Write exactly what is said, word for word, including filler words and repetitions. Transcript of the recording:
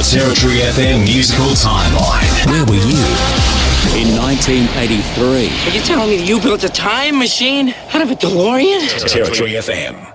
Territory F M musical timeline. Where were you? In nineteen eighty-three. Are you telling me that you built a time machine out of a DeLorean? Territory F M.